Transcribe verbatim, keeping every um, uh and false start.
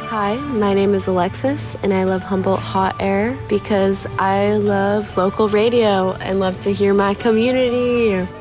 Hi, my name is Alexis, and I love Humboldt Hot Air because I love local radio and love to hear my community.